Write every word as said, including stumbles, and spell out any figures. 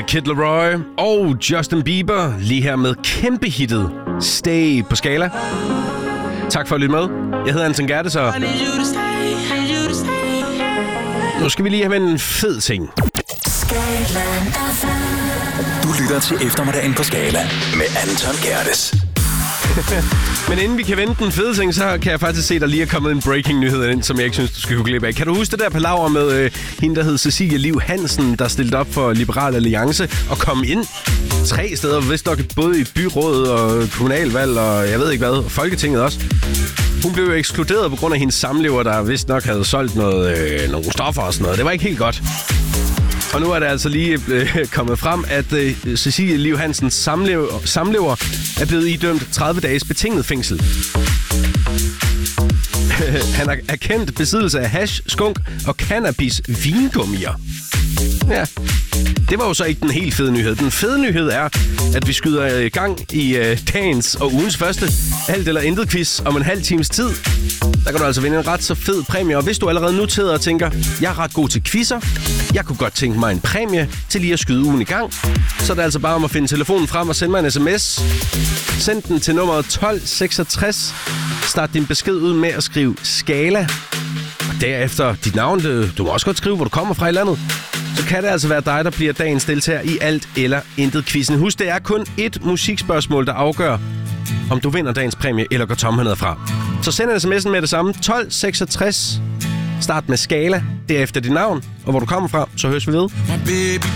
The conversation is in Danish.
altså Kid Laroi og Justin Bieber lige her med kæmpe hittet Stay på Skala. Tak for at lytte med. Jeg hedder Anton Gerdes, og nu skal vi lige have en fed ting. Du lytter til eftermiddagen på Skala med Anton Gerdes. Men inden vi kan vente den fede ting, så kan jeg faktisk se, der lige er kommet en breaking nyhed ind, som jeg ikke synes, du skal kunne glip af. Kan du huske det der palaver med øh, hende, der hed Cecilie Liv Hansen, der stillede op for Liberal Alliance og kom ind tre steder, vist nok både i byrådet og kommunalvalg og jeg ved ikke hvad, Folketinget også. Hun blev jo ekskluderet på grund af hendes samlever, der vist nok havde solgt noget, øh, nogle stoffer og sådan noget. Det var ikke helt godt. Og nu er det altså lige øh, kommet frem, at øh, Cecilie Liv Hansens samlever, samlever er blevet idømt tredive dages betinget fængsel. Han har erkendt besiddelse af hash, skunk og cannabis vingummier. Ja, det var jo så ikke den helt fede nyhed. Den fede nyhed er, at vi skyder i gang i øh, dagens og ugens første alt eller intet quiz om en halv times tid. Der kan du altså vinde en ret så fed præmie. Og hvis du allerede nu sidder og tænker, jeg er ret god til quizzer, jeg kunne godt tænke mig en præmie til lige at skyde ugen i gang, så er det altså bare om at finde telefonen frem og sende mig en sms. Send den til nummeret tolv seksogtres. Start din besked ud med at skrive Skala. Og derefter dit navn. Du må også godt skrive, hvor du kommer fra i landet. Så kan det altså være dig, der bliver dagens deltager i alt eller intet quizzen. Husk, det er kun ét musikspørgsmål, der afgør, om du vinder dagens præmie eller går tom hernede fra. Så send en sms'en med det samme. tolv seksogtres. Start med Skala. Derefter dit navn og hvor du kommer fra. Så høres vi ved.